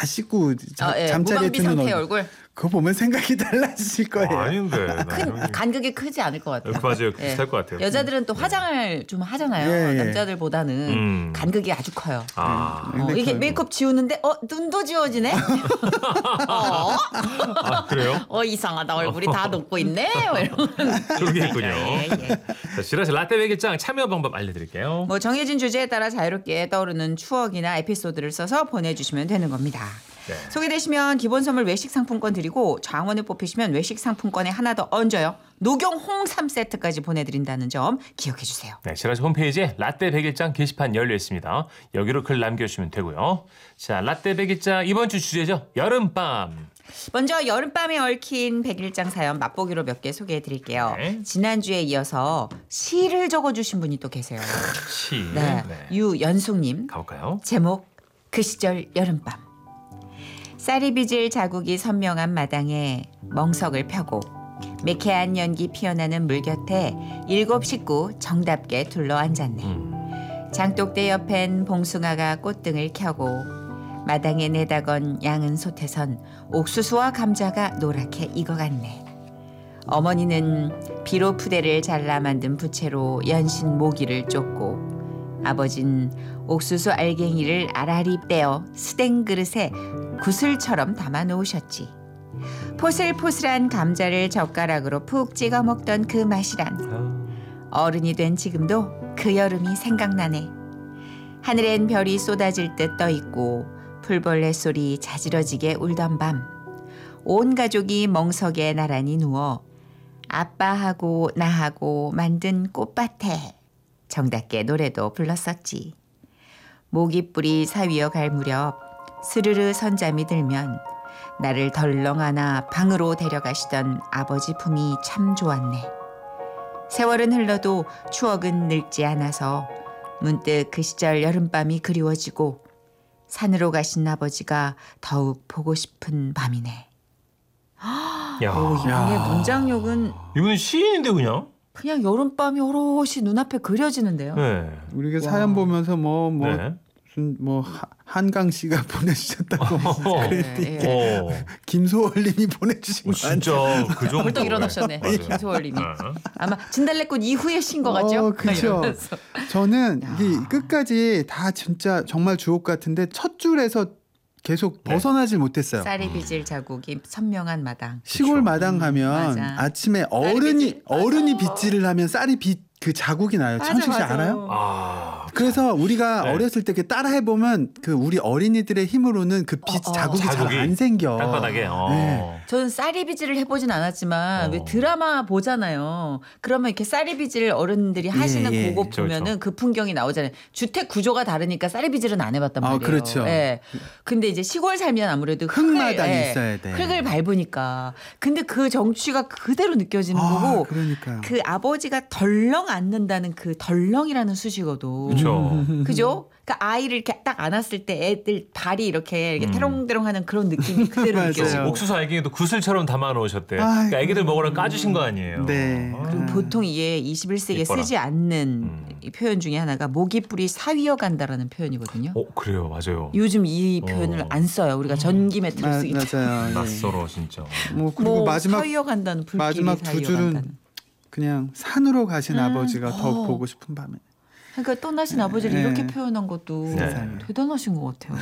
씻고 예. 잠자리에 무방비 드는 상태의 얼굴. 그거 보면 생각이 달라지실 거예요. 아닌데. 간극이 크지 않을 것 같아요. 맞아요. 비슷할 것 같아요. 여자들은 또 화장을 좀 하잖아요. 예, 예. 남자들보다는 간극이 아주 커요. 이게 메이크업 지우는데 눈도 지워지네? 그래요? 이상하다. 얼굴이 다 녹고 있네? 이런. 그러겠군요. 예. 자, 실화실 라떼 백일장 참여 방법 알려드릴게요. 뭐 정해진 주제에 따라 자유롭게 떠오르는 추억이나 에피소드를 써서 보내주시면 되는 겁니다. 네. 소개되시면 기본 선물 외식 상품권 드리고 장원을 뽑히시면 외식 상품권에 하나 더 얹어요. 녹용 홍삼 세트까지 보내드린다는 점 기억해 주세요. 네, 실화실 홈페이지에 라떼 백일장 게시판 열려 있습니다. 여기로 글 남겨주시면 되고요. 자, 라떼 백일장 이번 주 주제죠. 여름밤. 먼저 여름밤에 얽힌 백일장 사연 맛보기로 몇 개 소개해 드릴게요. 네. 지난주에 이어서 시를 적어주신 분이 또 계세요. 시. 네. 유연숙님. 가볼까요? 제목 그 시절 여름밤. 쌀이 빚을 자국이 선명한 마당에 멍석을 펴고 매캐한 연기 피어나는 물 곁에 7 식구 정답게 둘러앉았네. 장독대 옆엔 봉숭아가 꽃등을 켜고 마당에 내다건 양은 솥에선 옥수수와 감자가 노랗게 익어갔네. 어머니는 비로 푸대를 잘라 만든 부채로 연신 모기를 쫓고 아버진 옥수수 알갱이를 아라리 떼어 스댕 그릇에 구슬처럼 담아 놓으셨지. 포슬포슬한 감자를 젓가락으로 푹 찍어 먹던 그 맛이란 어른이 된 지금도 그 여름이 생각나네. 하늘엔 별이 쏟아질 듯 떠있고 풀벌레 소리 자지러지게 울던 밤 온 가족이 멍석에 나란히 누워 아빠하고 나하고 만든 꽃밭에 정답게 노래도 불렀었지. 모기뿌리 사위어 갈 무렵 스르르 선잠이 들면 나를 덜렁 안아 방으로 데려가시던 아버지 품이 참 좋았네. 세월은 흘러도 추억은 늙지 않아서 문득 그 시절 여름밤이 그리워지고 산으로 가신 아버지가 더욱 보고 싶은 밤이네. 이분의 문장력은 이분은 시인인데 그냥 여름밤이 오롯이 눈앞에 그려지는데요. 네. 우리가 사연 보면서 네. 무슨 한강 씨가 보내주셨다고 네. 김소월님이 보내주신 거 진짜 그 정도. 벌떡 일어나셨네. 김소월님이. 아마 진달래꽃 이후에 신 거 같죠? 그렇죠. 저는 이게 끝까지 다 진짜 정말 주옥 같은데 첫 줄에서 계속 벗어나질 못했어요. 쌀이 빚을 자국이 선명한 마당. 시골 마당 가면 맞아. 아침에 어른이 빗질을 하면 쌀이 그 자국이 나요. 청식 씨 알아요? 그래서 우리가 어렸을 때 따라 해보면 그 우리 어린이들의 힘으로는 그 빗 자국이 잘 안 생겨. 땅바닥에. 네. 저는 쌀이비질을 해보진 않았지만 왜 드라마 보잖아요. 그러면 이렇게 쌀이비질 어른들이 하시는 그거 보면은 그렇죠. 그 풍경이 나오잖아요. 주택 구조가 다르니까 쌀이비질은 안 해봤단 말이에요. 그렇죠. 네. 근데 이제 시골 살면 아무래도 흙마당이 있어야 돼. 흙을 밟으니까. 근데 그 정취가 그대로 느껴지는 거고. 그러니까요. 그 아버지가 덜렁 앉는다는 그 덜렁이라는 수식어도. 그렇죠. 그죠? 그러니까 아이를 이렇게 딱 안았을 때 애들 발이 이렇게 대롱대롱하는 그런 느낌이 그대로 느껴지고. 옥수수 알갱이도 구슬처럼 담아 놓으셨대. 그러니까 애기들 먹으러 까주신 거 아니에요. 네. 그리고 보통 이게 21세기에 이뻐라. 쓰지 않는 이 표현 중에 하나가 모기뿌리 사위어 간다라는 표현이거든요. 그래요, 맞아요. 요즘 이 표현을 안 써요. 우리가 전기 매트를 쓰기 때문에. 맞아요. 낯설어 진짜. 그리고 마지막 사위어 간다는 불길이 마지막 두 사위어 줄은 간다는. 그냥 산으로 가신 아버지가 더욱 보고 싶은 밤에. 그러니까 떠나신 아버지를 이렇게 표현한 것도 대단하신 것 같아요.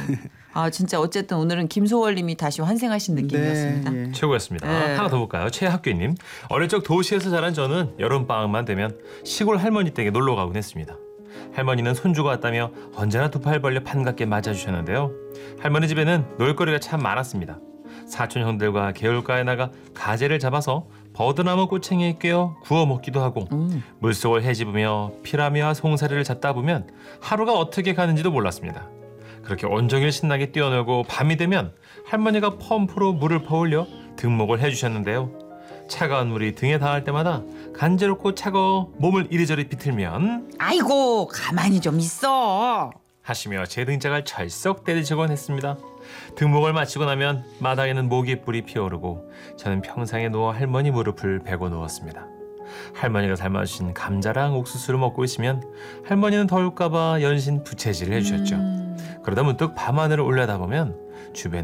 진짜 어쨌든 오늘은 김소월님이 다시 환생하신 느낌이었습니다. 네, 예. 최고였습니다. 하나 더 볼까요? 최학규님. 어릴 적 도시에서 자란 저는 여름방학만 되면 시골 할머니 댁에 놀러 가곤 했습니다. 할머니는 손주가 왔다며 언제나 두 팔 벌려 반갑게 맞아주셨는데요. 할머니 집에는 놀거리가 참 많았습니다. 사촌 형들과 개울가에 나가 가재를 잡아서 버드나무 꼬챙이에 꿰어 구워 먹기도 하고 물속을 헤집으며 피라미와 송사리를 잡다 보면 하루가 어떻게 가는지도 몰랐습니다. 그렇게 온종일 신나게 뛰어놀고 밤이 되면 할머니가 펌프로 물을 퍼올려 등목을 해주셨는데요. 차가운 물이 등에 닿을 때마다 간지럽고 차가워 몸을 이리저리 비틀면 아이고 가만히 좀 있어 하시며 제 등짝을 철썩 때리시곤 했습니다. 등목을 마치고 나면 마당에는 모기뿔이 피어오르고 저는 평상에 누워 할머니 무릎을 베고 누웠습니다. 할머니가 삶아주신 감자랑 옥수수를 먹고 있으면 할머니는 더울까봐 연신 부채질을 해주셨죠. 그러다 문득 밤하늘을 올려다보면 주변